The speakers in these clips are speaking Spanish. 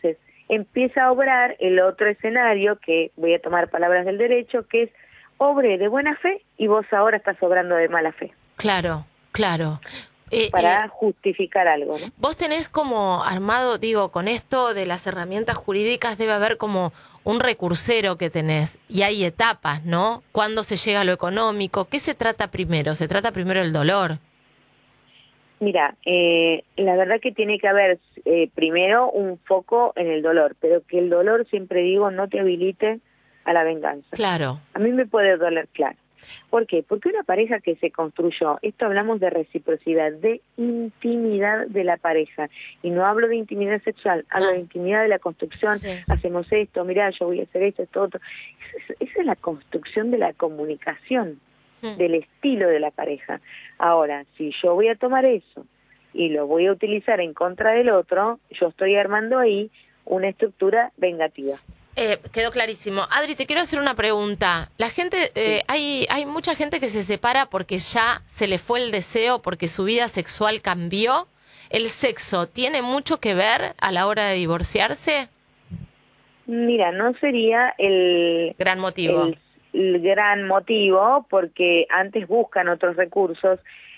entonces empieza a obrar el otro escenario, que voy a tomar palabras del derecho, que es obre de buena fe y vos ahora estás obrando de mala fe. Claro, claro. Para justificar algo, ¿no? Vos tenés como armado, digo, con esto de las herramientas jurídicas debe haber como un recursero que tenés y hay etapas, ¿no? ¿Cuándo se llega a lo económico? ¿Qué se trata primero? ¿Se trata primero el dolor? Mira, la verdad que tiene que haber primero un foco en el dolor, pero que el dolor, siempre digo, no te habilite a la venganza. Claro. A mí me puede doler, claro. ¿Por qué? Porque una pareja que se construyó, esto hablamos de reciprocidad, de intimidad de la pareja, y no hablo de intimidad sexual, hablo de intimidad de la construcción, sí. Hacemos esto, mirá, yo voy a hacer esto, otro. Esa es la construcción de la comunicación, del estilo de la pareja. Ahora, si yo voy a tomar eso y lo voy a utilizar en contra del otro, yo estoy armando ahí una estructura vengativa. Quedó clarísimo. Adri, te quiero hacer una pregunta. La gente, hay mucha gente que se separa porque ya se le fue el deseo, porque su vida sexual cambió. ¿El sexo tiene mucho que ver a la hora de divorciarse? Mira, no sería el gran motivo. El gran motivo, porque antes buscan otros recursos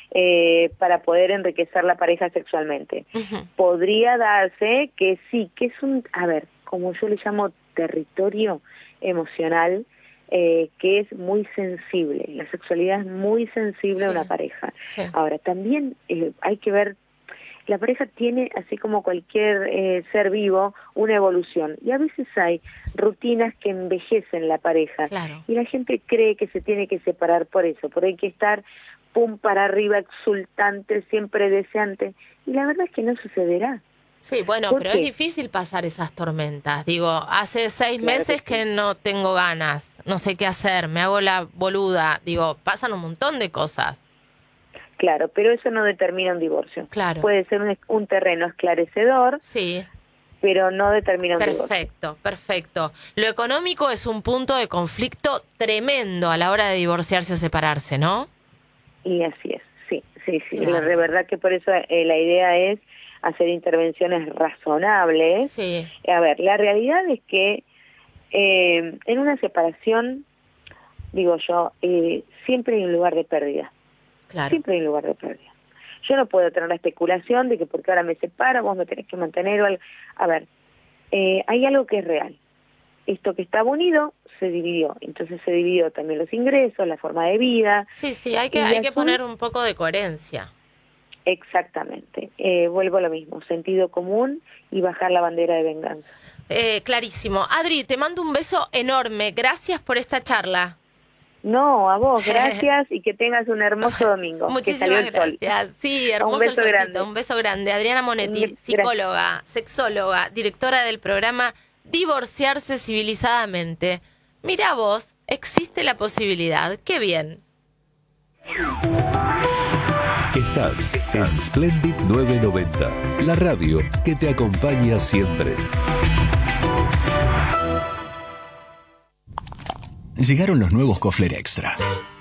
para poder enriquecer la pareja sexualmente. Uh-huh. Podría darse que sí, que es como yo le llamo, territorio emocional, que es muy sensible. La sexualidad es muy sensible a una pareja. Sí. Ahora, también hay que ver, la pareja tiene, así como cualquier ser vivo, una evolución. Y a veces hay rutinas que envejecen la pareja. Claro. Y la gente cree que se tiene que separar por eso, porque hay que estar pum para arriba, exultante, siempre deseante. Y la verdad es que no sucederá. Sí, bueno, pero es difícil pasar esas tormentas. Digo, hace 6 meses que no tengo ganas, no sé qué hacer, me hago la boluda. Digo, pasan un montón de cosas. Claro, pero eso no determina un divorcio. Claro. Puede ser un terreno esclarecedor, sí, pero no determina un divorcio. Perfecto, perfecto. Lo económico es un punto de conflicto tremendo a la hora de divorciarse o separarse, ¿no? Y así es, sí. Claro. De verdad que por eso la idea es hacer intervenciones razonables. Sí. A ver, la realidad es que en una separación, digo yo, siempre hay un lugar de pérdida. Claro. Siempre hay un lugar de pérdida. Yo no puedo tener la especulación de que porque ahora me separo, vos me tenés que mantener o algo. A ver, hay algo que es real. Esto que estaba unido se dividió. Entonces se dividió también los ingresos, la forma de vida. Sí, hay que poner un poco de coherencia. Exactamente. Vuelvo a lo mismo, sentido común y bajar la bandera de venganza. Clarísimo. Adri, te mando un beso enorme. Gracias por esta charla. No, a vos, gracias y que tengas un hermoso domingo. Muchísimas gracias. Sí, hermoso el solcito. Grande. Un beso grande. Adriana Monetti, psicóloga, sexóloga, directora del programa Divorciarse Civilizadamente. Mirá vos, existe la posibilidad. ¡Qué bien! Estás en Splendid 990, la radio que te acompaña siempre. Llegaron los nuevos Kofler Extra.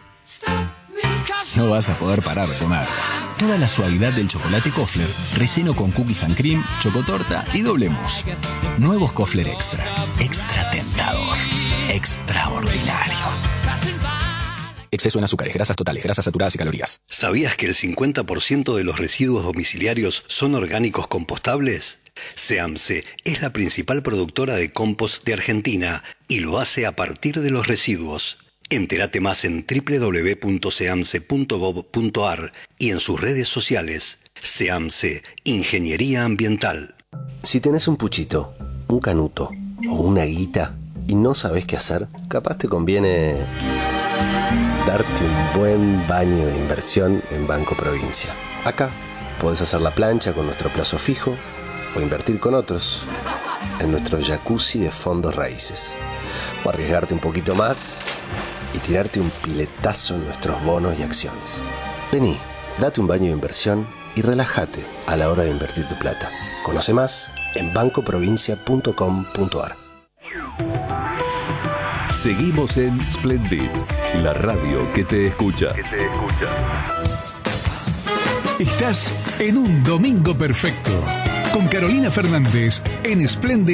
No vas a poder parar de comer. Toda la suavidad del chocolate Kofler, relleno con cookies and cream, chocotorta y doble mousse. Nuevos Kofler Extra. Extra tentador. Extraordinario. Exceso en azúcares, grasas totales, grasas saturadas y calorías. ¿Sabías que el 50% de los residuos domiciliarios son orgánicos compostables? SEAMSE es la principal productora de compost de Argentina y lo hace a partir de los residuos. Entérate más en www.seamse.gov.ar y en sus redes sociales. SEAMSE, Ingeniería Ambiental. Si tenés un puchito, un canuto o una guita y no sabés qué hacer, capaz te conviene darte un buen baño de inversión en Banco Provincia. Acá podés hacer la plancha con nuestro plazo fijo o invertir con otros en nuestro jacuzzi de fondos raíces. O arriesgarte un poquito más y tirarte un piletazo en nuestros bonos y acciones. Vení, date un baño de inversión y relájate a la hora de invertir tu plata. Conoce más en bancoprovincia.com.ar. Seguimos en Splendid, la radio que te escucha. Estás en un domingo perfecto con Carolina Fernández en Splendid.